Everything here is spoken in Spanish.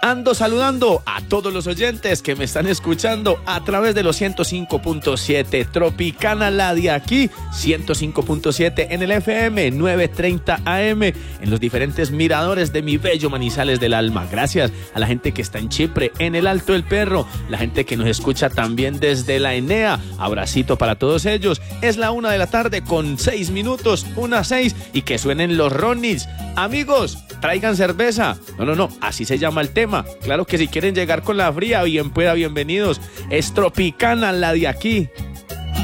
ando saludando a todos los oyentes que me están escuchando a través de los 105.7 Tropicana, la de aquí, 105.7 en el FM, 930 AM, en los diferentes miradores de mi bello Manizales del alma. Gracias a la gente que está en Chipre, en el Alto del Perro, la gente que nos escucha también desde la Enea. Abracito para todos ellos. Es la 1 de la tarde con 6 minutos, 1:06, y que suenen los Ronnies. Amigos, traigan cerveza. No, así se llama el tema. Claro que si quieren llegar con la fría, bien pueda, bienvenidos. Es Tropicana, la de aquí.